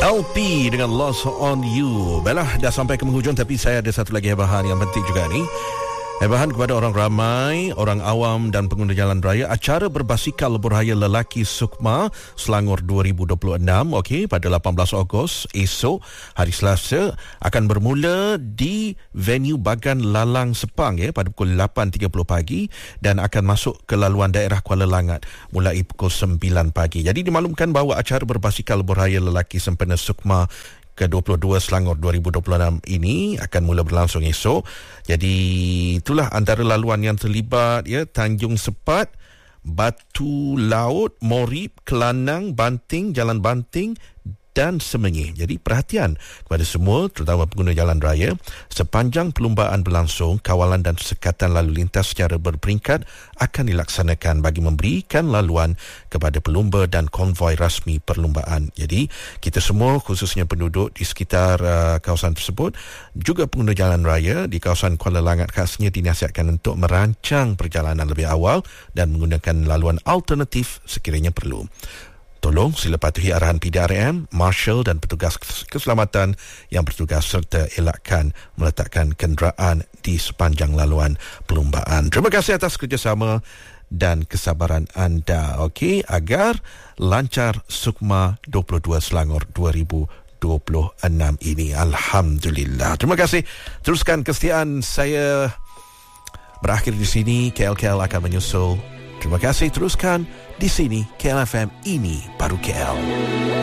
LP dengan Lost on You. Baiklah, dah sampai ke penghujung, tapi saya ada satu lagi hebahan yang penting juga ni. Hebahan kepada orang ramai, orang awam dan pengguna jalan raya. Acara berbasikal berhaya lelaki Sukma Selangor 2026, okey, pada 18 Ogos esok hari Selasa akan bermula di venue Bagan Lalang Sepang pada pukul 8.30 pagi dan akan masuk ke laluan daerah Kuala Langat mulai pukul 9 pagi. Jadi dimaklumkan bahawa acara berbasikal berhaya lelaki sempena Sukma ke-22 Selangor 2026 ini akan mula berlangsung esok. Jadi itulah antara laluan yang terlibat, Tanjung Sepat, Batu Laut, Morib, Kelanang, Banting, Jalan Banting dan Semenyih. Jadi perhatian kepada semua, terutama pengguna jalan raya, sepanjang perlumbaan berlangsung, kawalan dan sekatan lalu lintas secara berperingkat akan dilaksanakan bagi memberikan laluan kepada pelumba dan konvoi rasmi perlumbaan. Jadi kita semua, khususnya penduduk di sekitar kawasan tersebut, juga pengguna jalan raya di kawasan Kuala Langat khasnya, dinasihatkan untuk merancang perjalanan lebih awal dan menggunakan laluan alternatif sekiranya perlu. Tolong sila patuhi arahan PDRM, Marshal dan petugas keselamatan yang bertugas serta elakkan meletakkan kenderaan di sepanjang laluan perlumbaan. Terima kasih atas kerjasama dan kesabaran anda, agar lancar Sukma 22 Selangor 2026 ini. Alhamdulillah. Terima kasih. Teruskan kesetiaan saya. Berakhir di sini, KL akan menyusul. Terima kasih, teruskan di sini KLFM, ini baru KL.